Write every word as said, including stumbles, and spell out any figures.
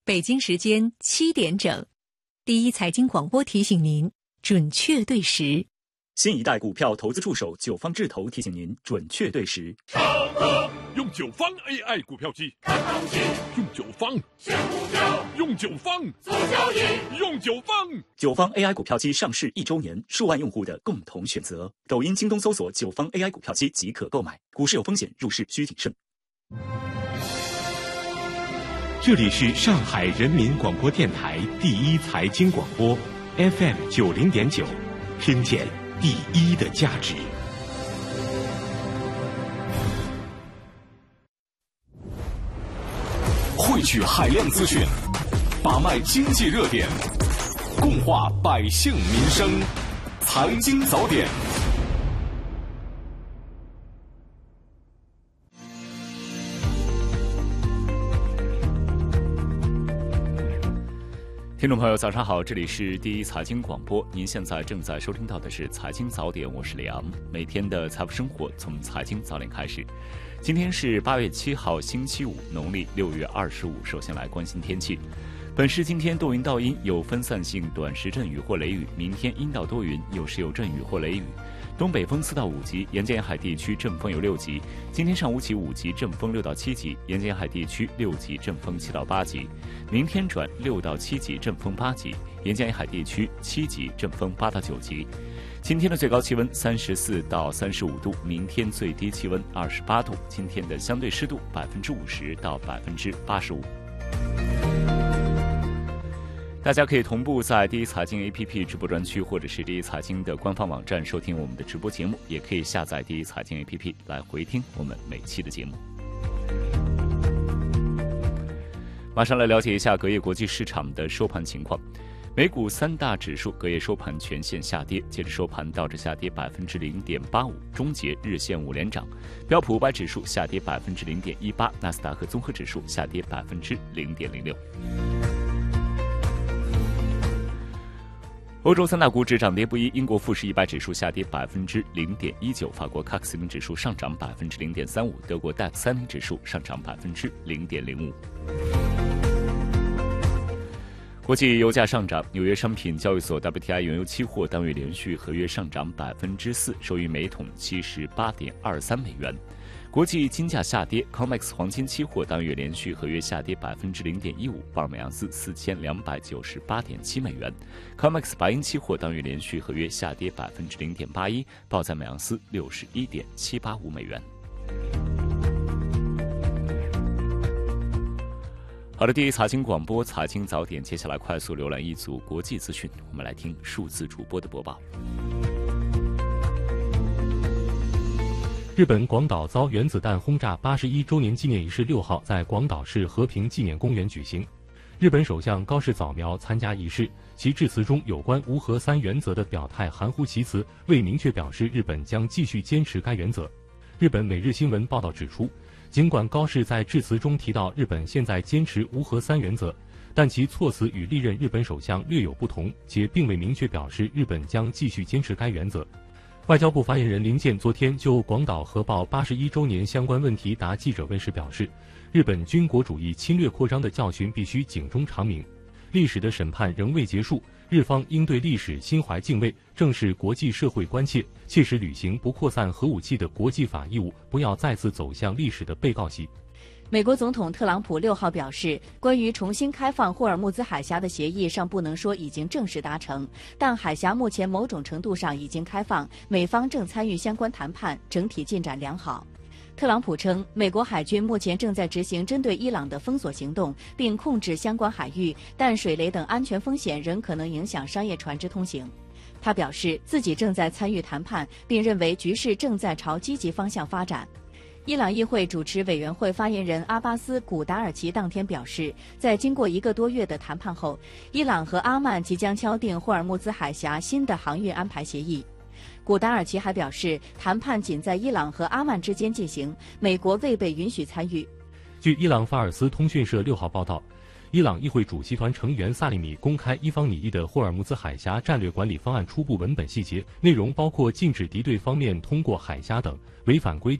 北京时间七点整，第一财经广播提醒您准确对时。 新一代股票投资助手九方智投提醒您准确对时。 上课用九方 A I 股票机看行情，用九方选股票，用九方做交易，用九方。 九方 A I 股票机上市一周年，数万用户的共同选择。抖音、京东搜索九方 A I 股票机即可购买。股市有风险，入市需谨慎。 这里是上海人民广播电台第一财经广播 F M 九零点九，听见第一的价值。 汇聚海量资讯，把脉经济热点，共话百姓民生。财经早点。 听众朋友早上好，这里是第一财经广播，您现在正在收听到的是财经早点，我是李昂。每天的财富生活从财经早点开始。今天是八月七号星期五，农历六月二十五。首先来关心天气。本市今天多云到阴，有分散性短时阵雨或雷雨，明天阴到多云，有时有阵雨或雷雨。东北风四到五级，沿江沿海地区阵风有六级。今天上午起五级，阵风六到七级，沿江沿海地区六级，阵风七到八级。明天转六到七级，阵风八级，沿江沿海地区七级，阵风八到九级。今天的最高气温三十四到三十五度，明天最低气温二十八度。今天的相对湿度百分之五十到百分之八十五。大家可以同步在第一财经 A P P 直播专区，或者是第一财经的官方网站收听我们的直播节目，也可以下载第一财经 A P P 来回听我们每期的节目。马上来了解一下隔夜国际市场的收盘情况。美股三大指数隔夜收盘全线下跌，截至收盘道指下跌百分之零点八五，终结日线五连涨。标普五百指数下跌百分之零点一八，纳斯达克综合指数下跌百分之零点零六。欧洲三大股指涨跌不一，英国富时一百指数下跌百分之零点一九，法国 C A C 四零指数上涨百分之零点三五，德国 D A X 三零指数上涨百分之零点零五。国际油价上涨，纽约商品交易所 W T I 原油期货单月连续合约上涨百分之四，收于每桶七十八点二三美元。国际金价下跌 ，C O M E X 黄金期货单月连续合约下跌百分之零点一五，报每盎司四千两百九十八点七美元。C O M E X 白银期货单月连续合约下跌百分之零点八一，报在每盎司六十一点七八五美元。好的，第一财经广播财经早点，接下来快速浏览一组国际资讯，我们来听数字主播的播报。 日本广岛遭原子弹轰炸八十一周年纪念仪式六号在广岛市和平纪念公园举行。日本首相高市早苗参加仪式，其致辞中有关无核三原则的表态含糊其辞，未明确表示日本将继续坚持该原则。日本每日新闻报道指出，尽管高市在致辞中提到日本现在坚持无核三原则，但其措辞与历任日本首相略有不同，且并未明确表示日本将继续坚持该原则。外交部发言人林健昨天就广岛核爆八十一周年相关问题答记者问时表示，日本军国主义侵略扩张的教训必须警钟长鸣，历史的审判仍未结束，日方应对历史心怀敬畏，正视国际社会关切，切实履行不扩散核武器的国际法义务，不要再次走向历史的被告席。 美国总统特朗普六号表示，关于重新开放霍尔木兹海峡的协议尚不能说已经正式达成，但海峡目前某种程度上已经开放，美方正参与相关谈判，整体进展良好。特朗普称，美国海军目前正在执行针对伊朗的封锁行动，并控制相关海域，但水雷等安全风险仍可能影响商业船只通行。他表示自己正在参与谈判，并认为局势正在朝积极方向发展。伊朗议会主持委员会发言人阿巴斯·古达尔奇当天表示，在经过一个多月的谈判后，伊朗和阿曼即将敲定霍尔木兹海峡新的航运安排协议。古达尔奇还表示，谈判仅在伊朗和阿曼之间进行，美国未被允许参与。 据伊朗法尔斯通讯社六号报道，伊朗议会主席团成员萨利米公开伊方拟议的霍尔木兹海峡战略管理方案初步文本细节，内容包括禁止敌对方面通过海峡等违反规